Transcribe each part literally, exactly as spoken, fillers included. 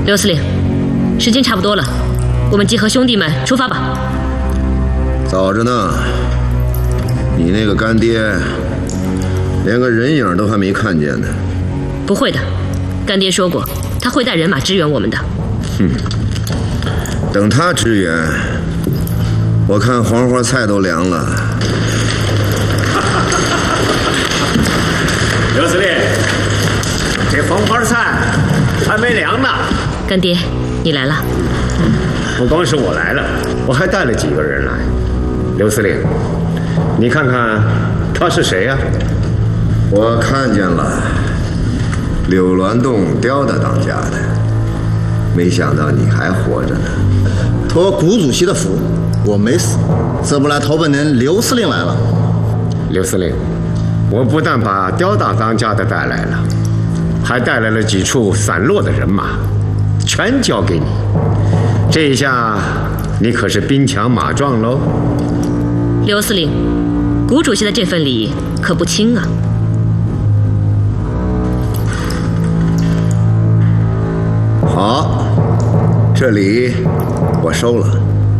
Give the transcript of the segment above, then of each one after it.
刘司令，时间差不多了，我们集合兄弟们出发吧。 早着呢，你那个干爹连个人影都还没看见呢。 不会的，干爹说过他会带人马支援我们的。 哼，等他支援，我看黄花菜都凉了。 刘司令，这黄花菜还没凉呢。 干爹，你来了。 不光是我来了，我还带了几个人来。刘司令，你看看他是谁呀？ 我看见了，柳鸾洞刁大当家的，没想到你还活着呢。 托谷主席的福，我没死，这不然投奔人刘司令来了。 刘司令，我不但把刁大当家的带来了，还带来了几处散落的人马，全交给你。这一下，你可是兵强马壮喽。 刘司令，谷主席的这份礼可不轻啊。 好，这礼我收了。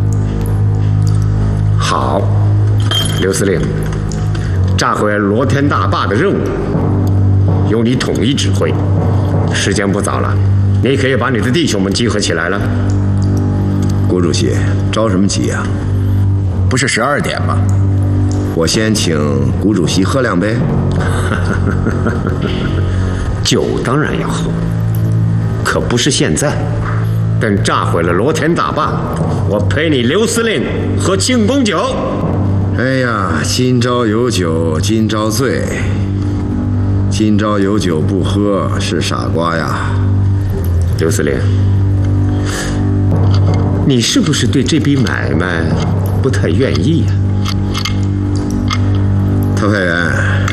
好，刘司令，炸毁罗天大坝的任务由你统一指挥。时间不早了，你可以把你的弟兄们集合起来了。 谷主席，着什么急呀？ 不是十二点吗？ 我先请谷主席喝两杯。 酒当然要喝，可不是现在。等炸毁了罗天大坝，我陪你刘司令喝庆功酒。 哎呀，今朝有酒今朝醉，今朝有酒不喝是傻瓜呀。 刘司令，你是不是对这笔买卖不太愿意呀？ 特派员，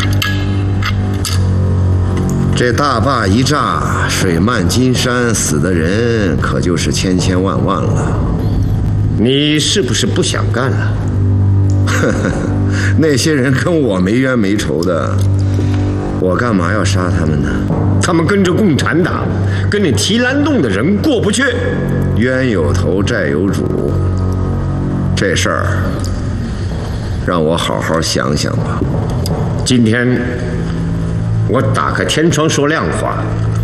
这大坝一炸，水漫金山，死的人可就是千千万万了。 你是不是不想干了？ 呵呵，那些人跟我没冤没仇的，我干嘛要杀他们呢？ 他们跟着共产党，跟你提篮洞的人过不去。 冤有头债有主，这事儿让我好好想想吧。 今天我打开天窗说亮话，